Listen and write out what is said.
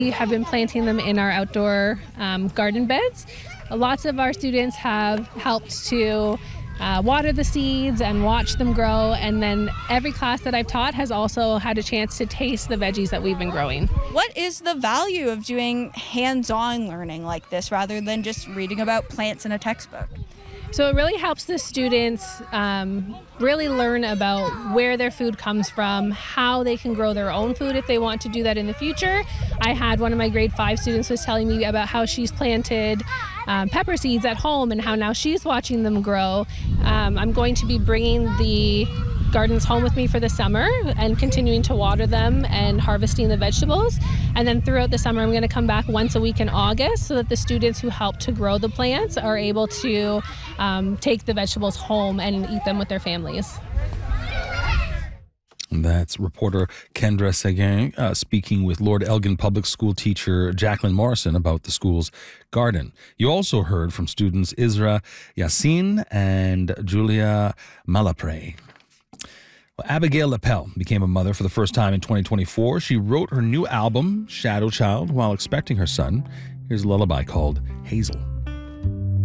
We have been planting them in our outdoor garden beds. Lots of our students have helped to water the seeds and watch them grow, and then every class that I've taught has also had a chance to taste the veggies that we've been growing. What is the value of doing hands-on learning like this rather than just reading about plants in a textbook? So it really helps the students really learn about where their food comes from, how they can grow their own food if they want to do that in the future. I had one of my grade 5 students was telling me about how she's planted pepper seeds at home and how now she's watching them grow. I'm going to be bringing the gardens home with me for the summer and continuing to water them and harvesting the vegetables. And then throughout the summer, I'm going to come back once a week in August so that the students who help to grow the plants are able to take the vegetables home and eat them with their families. That's reporter Kendra Seguin speaking with Lord Elgin Public School teacher Jacqueline Morrison about the school's garden. You also heard from students Isra Yassin and Julia Malapre. Well, Abigail Lapel became a mother for the first time in 2024. She wrote her new album, Shadow Child, while expecting her son. Here's a lullaby called Hazel.